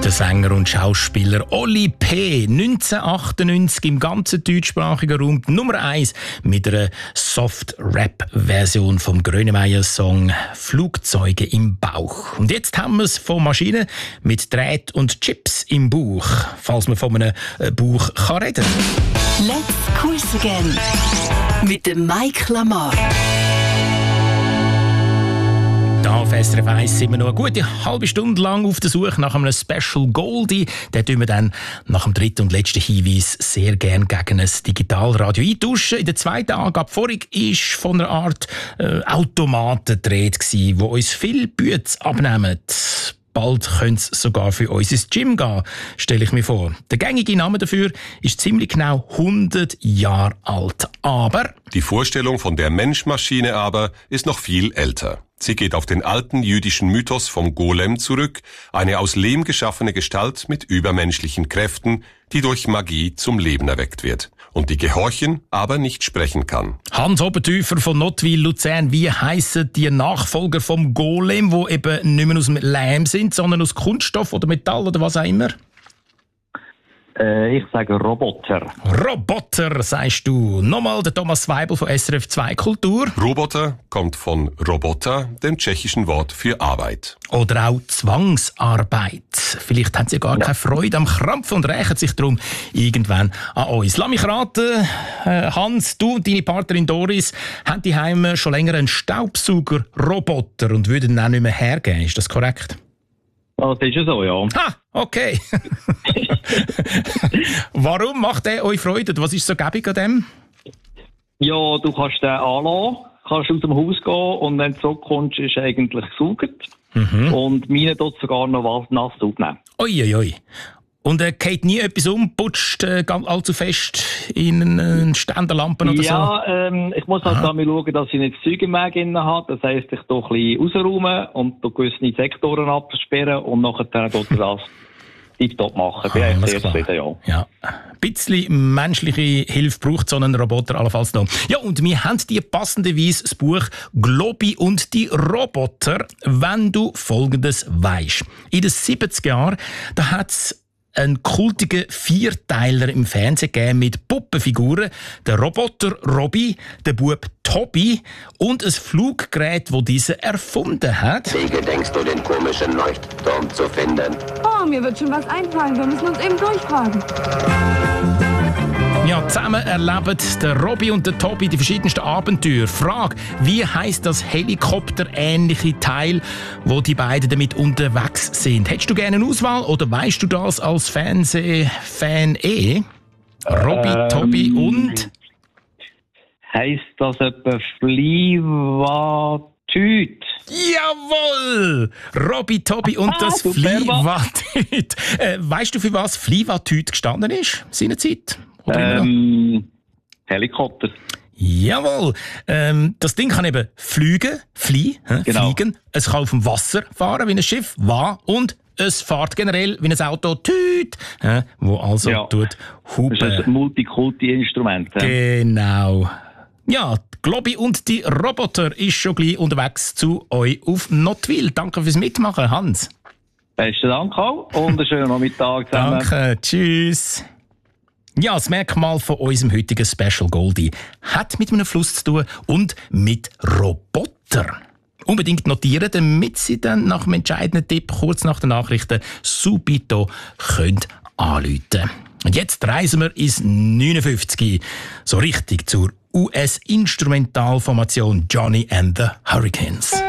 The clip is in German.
Der Sänger und Schauspieler Oli P. 1998 im ganzen deutschsprachigen Raum Nummer 1 mit einer Soft-Rap-Version vom Grönemeyer-Song «Flugzeuge im Bauch». Und jetzt haben wir es von Maschinen mit Dräht und Chips im Bauch, falls man von einem Bauch reden kann. Let's Quiz Again mit dem Mike Lamar. Da auf SRF 1 sind wir noch eine gute halbe Stunde lang auf der Suche nach einem Special Goldie. Den tun wir dann nach dem dritten und letzten Hinweis sehr gerne gegen ein Digitalradio eintauschen. In der zweiten Angabe vorig war von einer Art Automaten die Rede, die uns viel Bütze abnehmen. Bald könnte es sogar für uns ins Gym gehen, stelle ich mir vor. Der gängige Name dafür ist ziemlich genau 100 Jahre alt. Aber die Vorstellung von der Mensch-Maschine aber ist noch viel älter. Sie geht auf den alten jüdischen Mythos vom Golem zurück, eine aus Lehm geschaffene Gestalt mit übermenschlichen Kräften, die durch Magie zum Leben erweckt wird und die gehorchen, aber nicht sprechen kann. Hans Obertäufer von Nottwil, Luzern, wie heissen die Nachfolger vom Golem, die eben nicht mehr aus Lehm sind, sondern aus Kunststoff oder Metall oder was auch immer? Ich sage Roboter. Roboter, sagst du. Nochmal der Thomas Weibel von SRF 2 Kultur. Roboter kommt von Robota, dem tschechischen Wort für Arbeit. Oder auch Zwangsarbeit. Vielleicht haben sie gar keine Freude am Krampf und rächen sich darum irgendwann an uns. Lass mich raten, Hans, du und deine Partnerin Doris haben die Heime schon länger einen Staubsauger-Roboter und würden ihn auch nicht mehr hergeben. Ist das korrekt? Das ist ja so, ja. Ah, okay. Warum macht der euch Freude? Was ist so gäbig an dem? Ja, du kannst den anlassen, kannst aus dem Haus gehen und wenn du zurückkommst, ist er eigentlich gesaugt. Und meine tut sogar noch was nass aufnehmen. Uiuiui. Und geht nie etwas um, putscht allzu fest in eine Ständerlampe oder so? Ja, ich muss halt einmal schauen, dass ich nicht das Zeug im Weg drin habe. Das heisst, ich tue ein bisschen rausräumen und gewisse Sektoren absperren und nachher tue ich das tiptop machen. Bin eigentlich sehr zufrieden, ja. Ein bisschen menschliche Hilfe braucht so einen Roboter allenfalls noch. Ja, und wir haben dir passenderweise das Buch «Globi und die Roboter», wenn du Folgendes weisst. In den 70er Jahren, da hat es einen kultigen Vierteiler im Fernsehen gegeben mit Puppenfiguren, der Roboter Robby, der Bub Tobi und ein Fluggerät, das diese erfunden hat. Wie gedenkst du, den komischen Leuchtturm zu finden? Oh, mir wird schon was einfallen. Wir müssen uns eben durchfragen. Ja, zusammen erleben der Robby und der Tobi die verschiedensten Abenteuer. Frage, wie heisst das helikopterähnliche Teil, wo die beiden damit unterwegs sind? Hättest du gerne eine Auswahl oder weißt du das als Fernsehfan eh? Robby, Tobi und? Heisst das etwa Fliewatüt? Jawohl! Robby, Tobi und das Fliewatüt. Weißt du, für was Fliewatüt gestanden ist seinerzeit? Helikopter. Jawohl. Das Ding kann eben fliegen, genau. fliegen. Es kann auf dem Wasser fahren wie ein Schiff, und es fährt generell wie ein Auto, tüt, wo also tut hupen. Das ist ein Multikulti-Instrument. Genau. Ja, Globi und die Roboter ist schon gleich unterwegs zu euch auf Nottwil. Danke fürs Mitmachen, Hans. Besten Dank auch und einen schönen Nachmittag zusammen. Danke, tschüss. Ja, das Merkmal von unserem heutigen Special Goldie hat mit einem Fluss zu tun und mit Roboter. Unbedingt notieren, damit Sie dann nach dem entscheidenden Tipp kurz nach den Nachrichten subito anrufen können. Und jetzt reisen wir ins 59, so richtig zur US-Instrumentalformation Johnny and the Hurricanes.